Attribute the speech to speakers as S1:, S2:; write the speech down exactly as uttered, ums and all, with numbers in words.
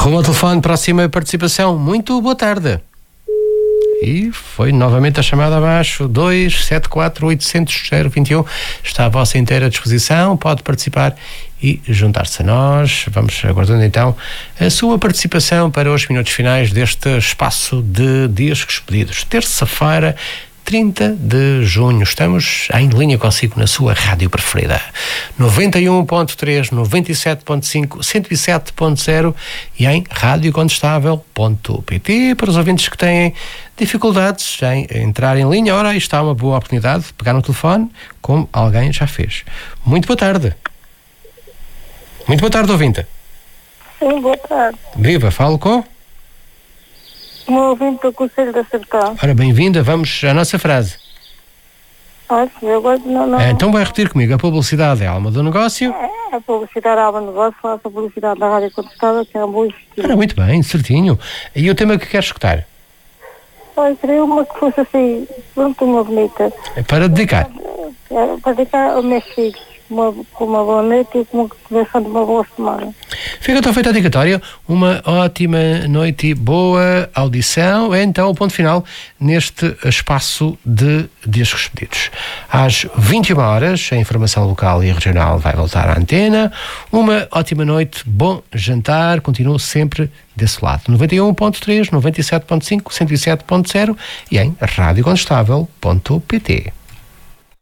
S1: Arruma o telefone, próxima participação. Muito boa tarde. E foi novamente a chamada abaixo, dois sete quatro oito zero zero zero dois um. Está à vossa inteira disposição, pode participar e juntar-se a nós. Vamos aguardando então a sua participação para os minutos finais deste espaço de discos pedidos. Terça-feira, trinta de junho. Estamos em linha consigo na sua rádio preferida. noventa e um ponto três, noventa e sete ponto cinco, cento e sete ponto zero e em radiocontestável ponto pt para os ouvintes que têm dificuldades em entrar em linha. Ora, aí está uma boa oportunidade de pegar no telefone, como alguém já fez. Muito boa tarde. Muito boa tarde, ouvinte.
S2: Sim, boa tarde.
S1: Viva, falo com...
S2: Um ouvinte do Conselho de Acertar.
S1: Ora, bem-vinda, vamos à nossa frase.
S2: Ah, sim, eu gosto de não, não...
S1: É, então vai repetir comigo. A publicidade é a alma do negócio.
S2: É, a publicidade é a alma do negócio, faço a publicidade da Rádio Contestável, que é um bom estilo.
S1: Ora, muito bem, certinho. E o tema que queres escutar?
S2: Olha, queria uma que fosse assim, pronto, uma bonita.
S1: É para dedicar.
S2: É, para dedicar aos meus filhos, uma, com uma boa noite e com uma continuação de uma boa semana.
S1: Fica então feita a dedicatória. Uma ótima noite e boa audição. É então o ponto final neste espaço de discos pedidos. Às vinte e uma horas, a informação local e regional vai voltar à antena. Uma ótima noite, bom jantar. Continuo sempre desse lado. noventa e um ponto três, noventa e sete ponto cinco, cento e sete ponto zero e em radiocontestável ponto pt.